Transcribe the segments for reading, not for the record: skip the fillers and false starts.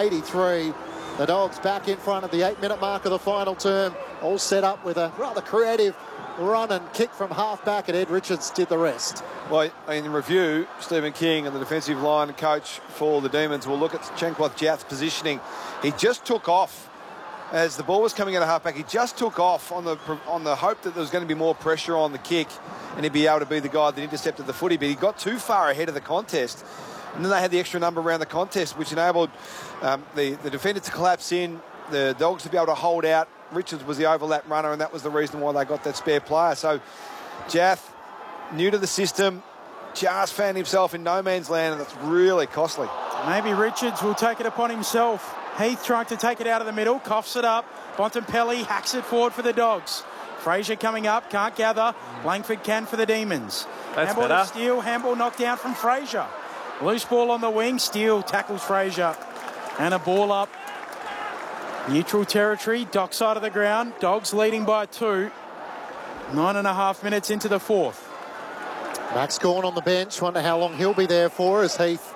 83. The Dogs back in front at the 8-minute mark of the final term, all set up with a rather creative run and kick from half-back, and Ed Richards did the rest. Well, in review, Stephen King and the defensive line coach for the Demons will look at Chankwath Jath's positioning. He just took off as the ball was coming out of half-back. He just took off on the hope that there was going to be more pressure on the kick and he'd be able to be the guy that intercepted the footy, but he got too far ahead of the contest. And then they had the extra number around the contest, which enabled the defender to collapse in, the Dogs to be able to hold out. Richards was the overlap runner, and that was the reason why they got that spare player. So Jath, new to the system, just found himself in no man's land, and that's really costly. Maybe Richards will take it upon himself. Heath trying to take it out of the middle, coughs it up. Bontempelli hacks it forward for the Dogs. Fraser coming up, can't gather. Langford can for the Demons. That's handball better. to Steele, handball knocked down from Fraser. Loose ball on the wing, Steele tackles Fraser. And a ball up. Neutral territory, dock side of the ground. Dogs leading by 2. 9.5 minutes into the fourth. Max Gawn on the bench. Wonder how long he'll be there for as Heath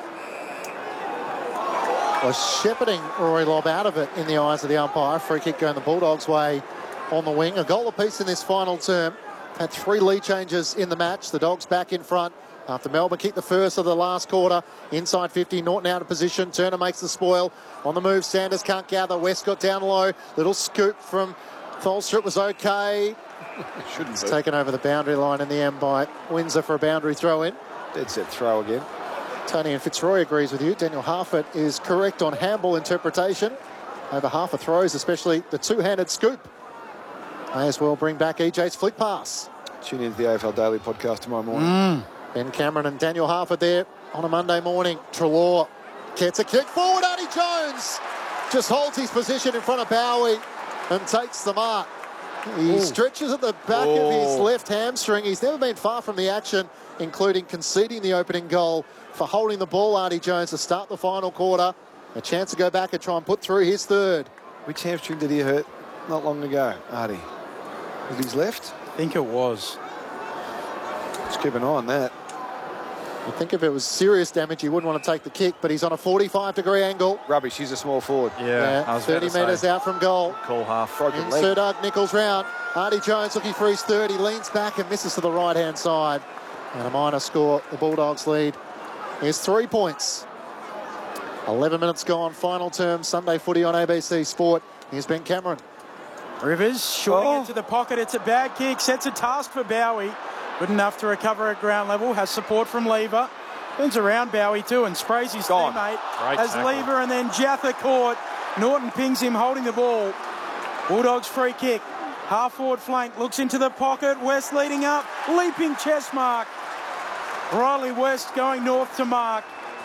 was shepherding Rory Lobb out of it in the eyes of the umpire. Free kick going the Bulldogs' way on the wing. A goal apiece in this final term. Had 3 lead changes in the match. The Dogs back in front after Melbourne kicked the first of the last quarter. Inside 50, Norton out of position. Turner makes the spoil. On the move, Sanders can't gather. West got down low. Little scoop from Tholster. It was okay. Shouldn't It's be. taken over the boundary line in the end by Windsor for a boundary throw in. Dead set throw again. Tony and Fitzroy agrees with you. Daniel Harford is correct on handball interpretation. Over half the throws, especially the two-handed scoop. May as well bring back EJ's flick pass. Tune into the AFL Daily podcast tomorrow morning. Ben Cameron and Daniel Harford there on a Monday morning. Trelaw gets a kick forward. Artie Jones just holds his position in front of Bowie and takes the mark. He stretches at the back of his left hamstring. He's never been far from the action, including conceding the opening goal for holding the ball, Artie Jones, to start the final quarter. A chance to go back and try and put through his third. Which hamstring did he hurt not long ago, Artie? Was it his left? I think it was. Let's keep an eye on that. I think if it was serious damage, he wouldn't want to take the kick, but he's on a 45-degree angle. Rubbish, he's a small forward. Yeah, I was 30 metres out from goal. Call half. Broken leg. Insert Doug Nichols round. Artie Jones looking for his third. He leans back and misses to the right-hand side. And a minor score. The Bulldogs lead is 3 points. 11 minutes gone. Final term. Sunday footy on ABC Sport. Here's Ben Cameron. Rivers shooting into the pocket. It's a bad kick. Sets a task for Bowie. Good enough to recover at ground level. Has support from Lever. Turns around Bowie too and sprays his teammate. Great As tackle. Lever and then Jatha caught. Norton pings him holding the ball. Bulldogs free kick. Half forward flank. Looks into the pocket. West leading up. Leaping chest mark. Riley West going north to mark.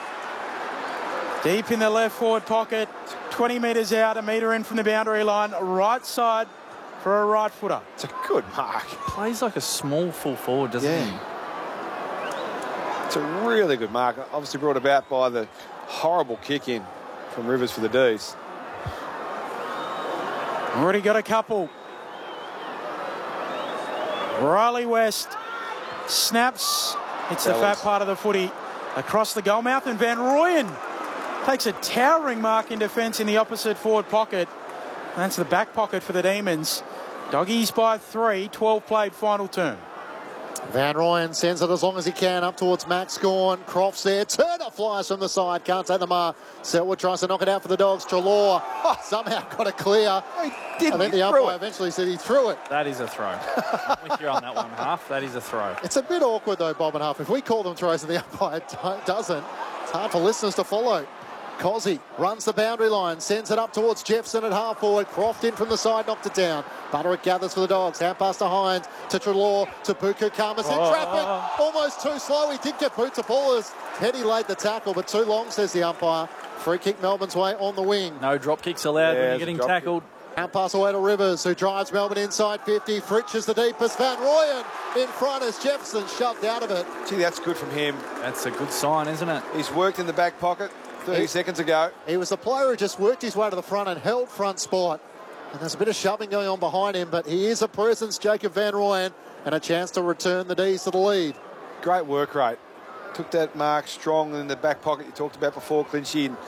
Deep in the left forward pocket. 20 metres out. A metre in from the boundary line. Right side for a right footer. It's a good mark. Plays like a small full forward, doesn't he? It's a really good mark. Obviously brought about by the horrible kick in from Rivers for the D's. Already got a couple. Riley West snaps. It's the fat part of the footy across the goal mouth, and Van Rooyen takes a towering mark in defence in the opposite forward pocket. That's the back pocket for the Demons. Doggies by 3, 12 played final term. Van Rooyen sends it as long as he can up towards Max Gawn. Crofts there. Turner flies from the side. Can't take the mark. Selwood tries to knock it out for the Dogs. Trelaw somehow got it clear. He didn't. I think the umpire eventually said he threw it. That is a throw. I'm with you on that one, Half. That is a throw. It's a bit awkward though, Bob and Huff. If we call them throws and the umpire doesn't, it's hard for listeners to follow. Cozzy runs the boundary line, sends it up towards Jefferson at half forward. Croft in from the side, knocked it down. Butterick gathers for the Dogs. Hand pass to Hines, to Trelaw, to Buku Kamas in traffic. Almost too slow. He did get boot to Paulers. Teddy laid the tackle, but too long, says the umpire. Free kick Melbourne's way on the wing. No drop kicks allowed when you're getting tackled. Hand pass away to Rivers, who drives Melbourne inside 50. Fritsch is the deepest. Van Rooyen in front as Jefferson shoved out of it. Gee, that's good from him. That's a good sign, isn't it? He's worked in the back pocket 30 seconds ago. He was the player who just worked his way to the front and held front spot. And there's a bit of shoving going on behind him, but he is a presence, Jacob Van Rooyen, and a chance to return the D's to the lead. Great work rate. Took that mark strong in the back pocket you talked about before, Clinchy.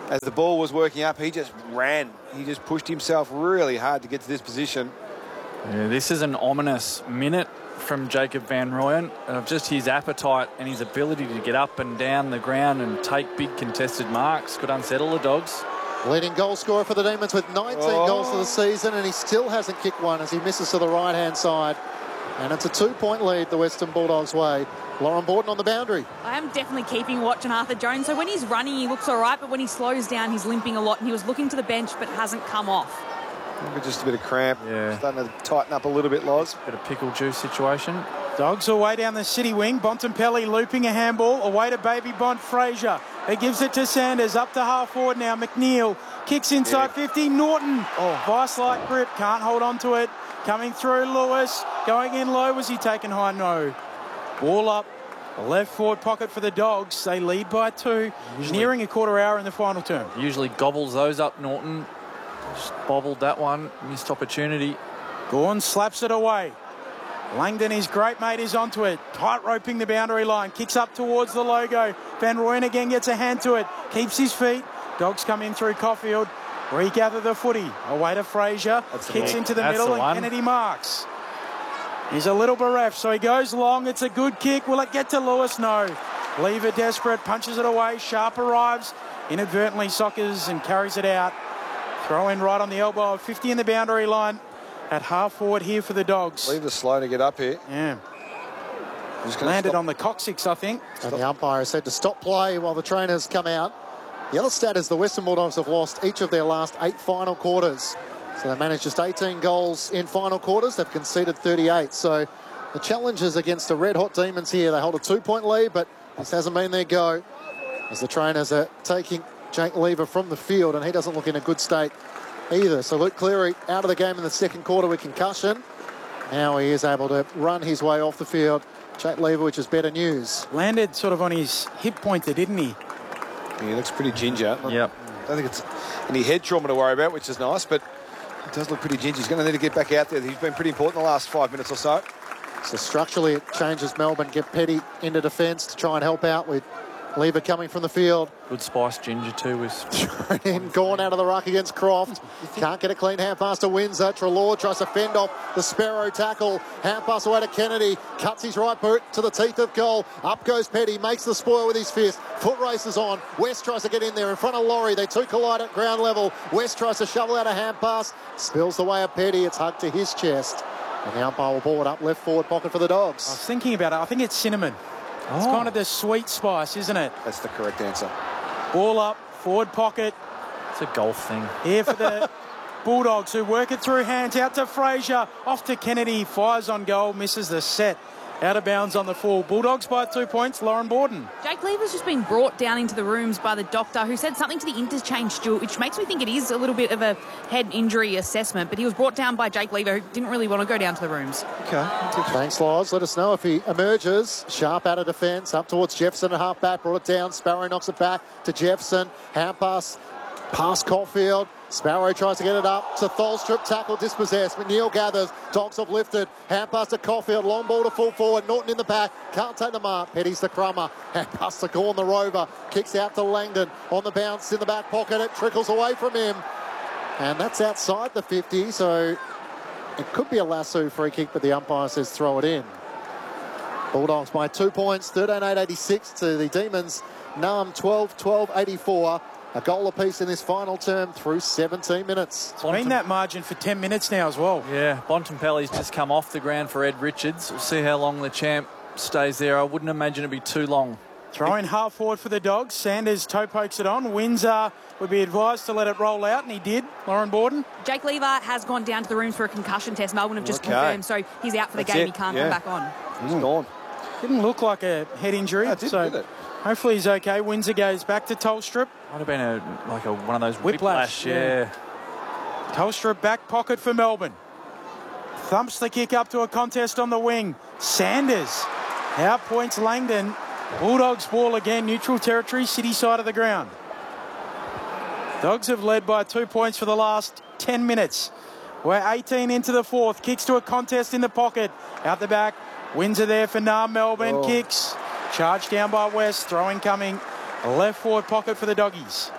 As the ball was working up, he just ran. He just pushed himself really hard to get to this position. Yeah, this is an ominous minute from Jacob Van Rooyen of just his appetite and his ability to get up and down the ground and take big contested marks. Could unsettle the Dogs. Leading goal scorer for the Demons with 19 goals for the season, and he still hasn't kicked one as he misses to the right-hand side. And it's a 2-point lead the Western Bulldogs way. Lauren Borden on the boundary. I am definitely keeping watch on Arthur Jones. So when he's running, he looks all right, but when he slows down, he's limping a lot, and he was looking to the bench but hasn't come off. Maybe just a bit of cramp. Yeah. Starting to tighten up a little bit, Loz. Bit of pickle juice situation. Dogs away down the city wing. Bontempelli looping a handball. Away to Baby Bont Fraser. He gives it to Sanders. Up to half forward now. McNeil kicks inside 50. Norton. Vice-like grip. Can't hold on to it. Coming through Lewis. Going in low. Was he taken high? No. Ball up. Left forward pocket for the Dogs. They lead by 2. Nearing a quarter hour in the final term. Usually gobbles those up, Norton. Just bobbled that one. Missed opportunity. Gawn slaps it away. Langdon, his great mate, is onto it. Tight roping the boundary line. Kicks up towards the logo. Van Rooyen again gets a hand to it. Keeps his feet. Dogs come in through Caulfield. Regather the footy. Away to Fraser. Kicks into the middle and Kennedy marks. He's a little bereft, so he goes long. It's a good kick. Will it get to Lewis? No. Lever desperate. Punches it away. Sharp arrives. Inadvertently soccers and carries it out. Throw in right on the elbow of 50 in the boundary line. At half forward here for the Dogs. Leave the slow to get up here. Yeah. Landed on the coccyx, I think. And the umpire said to stop play while the trainers come out. The other stat is the Western Bulldogs have lost each of their last 8 final quarters. So they managed just 18 goals in final quarters. They've conceded 38. So the challenge is against the red-hot Demons here. They hold a 2-point lead, but this hasn't been their go. As the trainers are taking Jake Lever from the field, and he doesn't look in a good state either. So Luke Cleary out of the game in the second quarter with concussion. Now he is able to run his way off the field. Jake Lever, which is better news. Landed sort of on his hip pointer, didn't he? Yeah, he looks pretty ginger. Yep. I don't think it's any head trauma to worry about, which is nice, but it does look pretty gingy. He's going to need to get back out there. He's been pretty important in the last 5 minutes or so. So structurally it changes Melbourne. Get Petty into defence to try and help out with Lever coming from the field. Good spice ginger too. In Gawn out of the ruck against Croft. Can't get a clean hand pass to Windsor. Treloar tries to fend off the Sparrow tackle. Hand pass away to Kennedy. Cuts his right boot to the teeth of goal. Up goes Petty. Makes the spoil with his fist. Foot races on. West tries to get in there in front of Laurie. They two collide at ground level. West tries to shovel out a hand pass. Spills the way of Petty. It's hugged to his chest. And the umpire will ball it up left forward pocket for the Dogs. I was thinking about it. I think it's cinnamon. It's kind of the sweet spice, isn't it? That's the correct answer. Ball up, forward pocket. It's a golf thing. Here for the Bulldogs, who work it through hands. Out to Fraser. Off to Kennedy. Fires on goal. Misses the set. Out of bounds on the full. Bulldogs by 2 points. Lauren Borden. Jake Lever's just been brought down into the rooms by the doctor, who said something to the interchange steward, which makes me think it is a little bit of a head injury assessment. But he was brought down by Jake Lever, who didn't really want to go down to the rooms. Okay. Thanks, Loz. Let us know if he emerges. Sharp out of defence. Up towards Jefferson at half back. Brought it down. Sparrow knocks it back to Jefferson. Hand pass past Caulfield. Sparrow tries to get it up to Tholstrup. Tackle dispossessed. McNeil gathers. Dogs uplifted. Hand pass to Caulfield. Long ball to full forward. Norton in the back. Can't take the mark. Petty's the crummer. Hand pass to Gawn, the rover. Kicks out to Langdon. On the bounce in the back pocket. It trickles away from him. And that's outside the 50. So it could be a lasso free kick, but the umpire says throw it in. Bulldogs by 2 points. 13-8-86 to the Demons. Narm 12-12-84. A goal apiece in this final term through 17 minutes. It's been that margin for 10 minutes now as well. Yeah, Bontempelli's just come off the ground for Ed Richards. We'll see how long the champ stays there. I wouldn't imagine it'd be too long. Throwing half forward for the Dogs. Sanders toe pokes it on. Windsor would be advised to let it roll out, and he did. Lauren Borden. Jake Lever has gone down to the rooms for a concussion test. Melbourne have just confirmed, so he's out for the game. He can't come back on. He's gone. Didn't look like a head injury. Did it? Hopefully he's okay. Windsor goes back to Tolstrup. Might have been one of those whiplash. Yeah. Tolstrup back pocket for Melbourne. Thumps the kick up to a contest on the wing. Sanders outpoints Langdon. Bulldogs ball again. Neutral territory, city side of the ground. Dogs have led by 2 points for the last 10 minutes. We're 18 into the fourth. Kicks to a contest in the pocket. Out the back. Windsor there for Narm. Melbourne kicks. Charged down by West. Throwing coming. Left forward pocket for the Doggies.